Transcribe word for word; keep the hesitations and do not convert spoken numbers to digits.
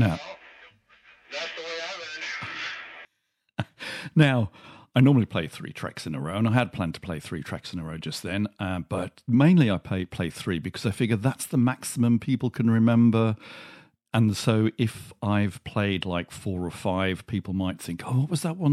Now, that's the way I learn. now, I normally play three tracks in a row, and I had planned to play three tracks in a row just then, uh, but mainly I play, play three because I figure that's the maximum people can remember. And so if I've played like four or five, people might think, oh, what was that one